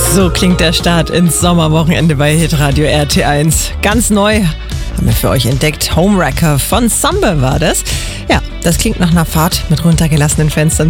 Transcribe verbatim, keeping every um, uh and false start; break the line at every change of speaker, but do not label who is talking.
So klingt der Start ins Sommerwochenende bei Hitradio R T eins. Ganz neu haben wir für euch entdeckt. Homewrecker von Samba war das. Ja, das klingt nach einer Fahrt mit runtergelassenen Fenstern